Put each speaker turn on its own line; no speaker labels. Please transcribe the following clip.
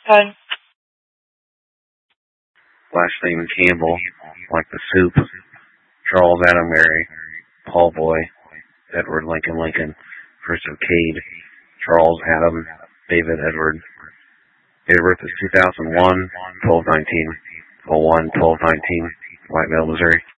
Good.
Last name Campbell, like the soup. Charles Adam Mary, Paul Boy, Edward Lincoln, First of Cade, Charles Adam, David Edward. Date of birth is 2001, 12/19, 01, 12/19, Whiteville, Missouri.